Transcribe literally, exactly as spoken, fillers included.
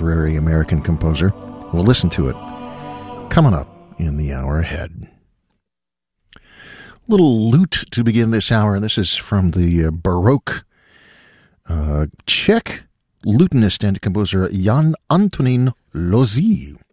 contemporary American composer. We'll listen to it coming up in the hour ahead. Little lute to begin this hour. This is from the uh, Baroque uh, Czech lutenist and composer Jan Antonín Lózí.